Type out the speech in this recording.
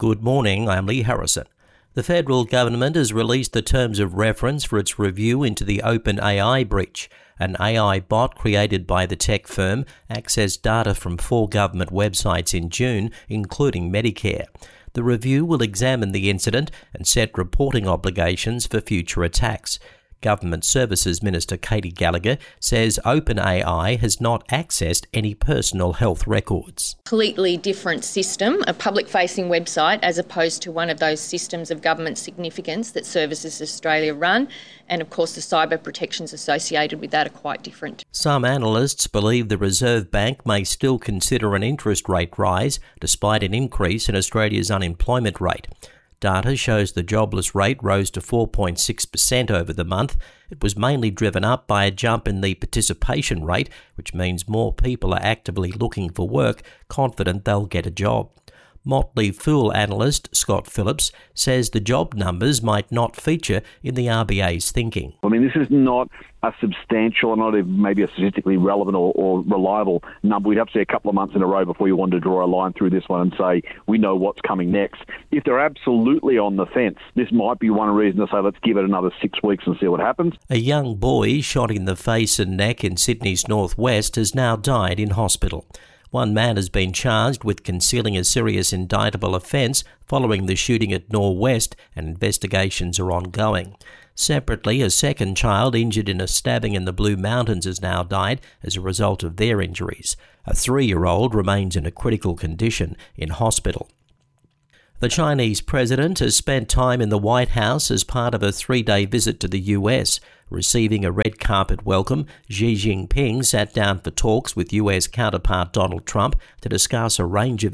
Good morning, I'm Lee Harrison. The federal government has released the terms of reference for its review into the OpenAI breach. An AI bot created by the tech firm accessed data from 4 government websites in June, including Medicare. The review will examine the incident and set reporting obligations for future attacks. Government Services Minister Katie Gallagher says OpenAI has not accessed any personal health records. Completely different system, a public-facing website, as opposed to one of those systems of government significance that Services Australia run, and of course the cyber protections associated with that are quite different. Some analysts believe the Reserve Bank may still consider an interest rate rise, despite an increase in Australia's unemployment rate. Data shows the jobless rate rose to 4.6% over the month. It was mainly driven up by a jump in the participation rate, which means more people are actively looking for work, confident they'll get a job. Motley Fool analyst Scott Phillips says the job numbers might not feature in the RBA's thinking. I mean, this is not a substantial, not even maybe a statistically relevant or reliable number. We'd have to see a couple of months in a row before you wanted to draw a line through this one and say, we know what's coming next. If they're absolutely on the fence, this might be one reason to say, let's give it another 6 weeks and see what happens. A young boy shot in the face and neck in Sydney's northwest has now died in hospital. One man has been charged with concealing a serious indictable offence following the shooting at Norwest, and investigations are ongoing. Separately, a second child injured in a stabbing in the Blue Mountains has now died as a result of their injuries. A 3-year-old remains in a critical condition in hospital. The Chinese president has spent time in the White House as part of a 3-day visit to the US. Receiving a red carpet welcome, Xi Jinping sat down for talks with US counterpart Donald Trump to discuss a range of